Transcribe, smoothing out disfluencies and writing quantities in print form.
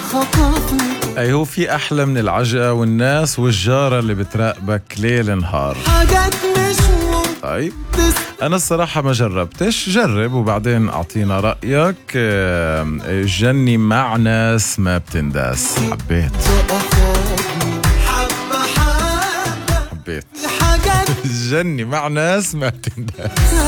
أي هو في أحلى من العجقة والناس والجارة اللي بتراقبك ليل نهار. طيب أنا الصراحة ما جربتش، جرب وبعدين أعطينا رأيك. جني مع ناس ما بتنداس. حبيت جني مع ناس ما بتنداس.